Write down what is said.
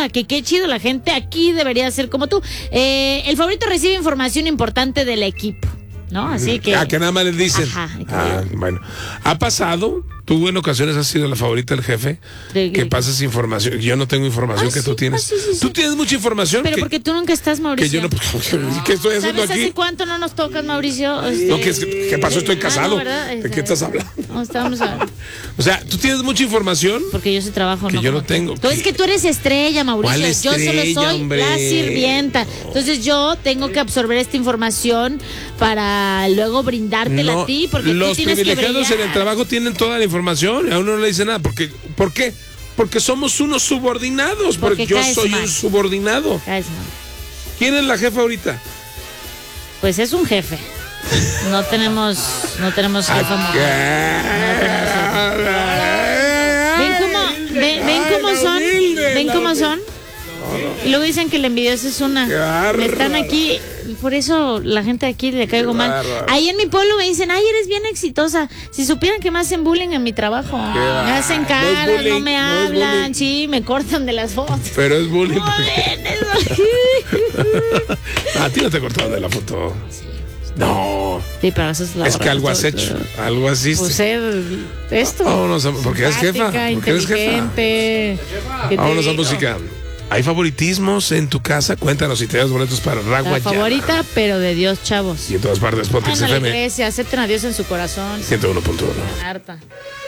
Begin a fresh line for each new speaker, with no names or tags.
mira, que qué chido, la gente aquí debería ser como tú. El favorito recibe información importante del equipo, ¿no? Así que...
que nada más les dicen.
Ajá,
bueno. ¿Ha pasado? ¿Tú en ocasiones has sido la favorita del jefe? Que pasas información. Yo no tengo información que tú tienes.
Sí.
Tú tienes mucha información.
Pero porque tú nunca estás, Mauricio.
Que yo no... ¿Qué estoy haciendo
¿Sabes
aquí?
hace cuánto no nos tocas, Mauricio?
No, ¿qué pasó? Estoy casado. ¿De qué estás hablando?
No, estábamos hablando.
O sea, ¿tú tienes mucha información?
Porque yo sí trabajo,
que yo no tengo.
Tú es que tú eres estrella, Mauricio.
¿Cuál estrella,
yo solo soy
hombre?
la sirvienta. Entonces yo tengo que absorber esta información para luego brindártela a ti, porque
los
tú tienes que
privilegiados
brillar.
en el trabajo tienen toda la información y a uno no le dice nada. ¿Por qué? Porque somos unos subordinados. Porque yo soy un subordinado.
Caes mal. ¿
¿Quién es la jefa ahorita?
Pues es un jefe. No tenemos jefa mujer. ¿Ven cómo son? ¿Ven cómo son? Y luego dicen que la envidiosa es una. Me están aquí, por eso la gente de aquí le caigo mal. Ahí en mi pueblo me dicen, ay, eres bien exitosa. Si supieran que me hacen bullying en mi trabajo. Me hacen caras, no me hablan, sí, me cortan de las fotos.
Pero es bullying. A ti no te cortaron de la foto. No.
Sí, pero eso es la
Es que algo has hecho, algo asiste.
Pues esto.
Vámonos, porque eres jefa. Porque eres jefa. Vámonos a música. ¿Hay favoritismos en tu casa? Cuéntanos si te das boletos para Raguayana.
La favorita, pero de Dios, chavos.
Y en todas partes, Pontex FM.
Iglesia, acepten a Dios en su corazón.
101.1.
Harta.